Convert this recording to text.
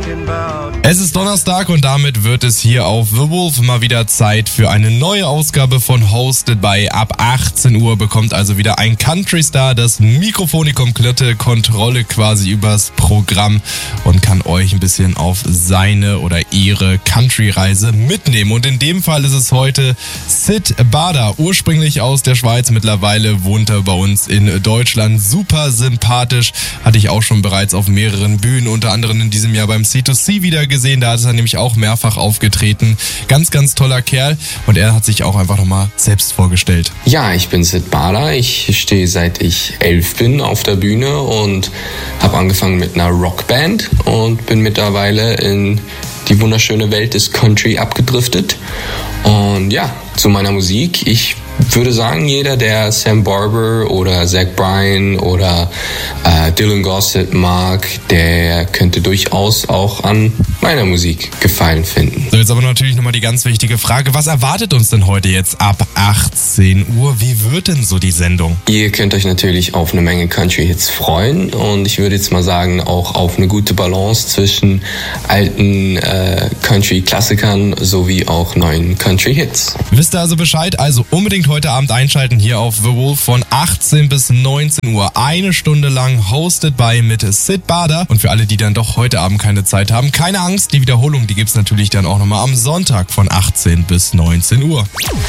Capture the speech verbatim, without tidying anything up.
Es ist Donnerstag und damit wird es hier auf The Wolf mal wieder Zeit für eine neue Ausgabe von Hosted by. Ab achtzehn Uhr bekommt also wieder ein Country-Star das Mikrofon, die komplette Kontrolle quasi übers Programm und kann euch ein bisschen auf seine oder ihre Country-Reise mitnehmen. Und in dem Fall ist es heute Syd Barder, ursprünglich aus der Schweiz, mittlerweile wohnt er bei uns in Deutschland. Super sympathisch, hatte ich auch schon bereits auf mehreren Bühnen, unter anderem in diesem Jahr beim C zwei C wieder gesehen, da ist er nämlich auch mehrfach aufgetreten. Ganz, ganz toller Kerl und er hat sich auch einfach nochmal selbst vorgestellt. Ja, ich bin Syd Barder, ich stehe seit ich elf bin auf der Bühne und habe angefangen mit einer Rockband und bin mittlerweile in die wunderschöne Welt des Country abgedriftet. Und ja, zu meiner Musik, ich würde sagen, jeder, der Sam Barber oder Zach Bryan oder äh, Dylan Gossett mag, der könnte durchaus auch an meiner Musik Gefallen finden. So, jetzt aber natürlich nochmal die ganz wichtige Frage, was erwartet uns denn heute jetzt ab achtzehn Uhr? Wie wird denn so die Sendung? Ihr könnt euch natürlich auf eine Menge Country-Hits freuen und ich würde jetzt mal sagen, auch auf eine gute Balance zwischen alten äh, Country-Klassikern sowie auch neuen Country-Hits. Wisst ihr also Bescheid? Also unbedingt heute Abend einschalten hier auf The Wolf von achtzehn bis neunzehn Uhr. Eine Stunde lang Hosted by mit Syd Barder. Und für alle, die dann doch heute Abend keine Zeit haben, keine Angst, die Wiederholung, die gibt's natürlich dann auch nochmal am Sonntag von achtzehn bis neunzehn Uhr.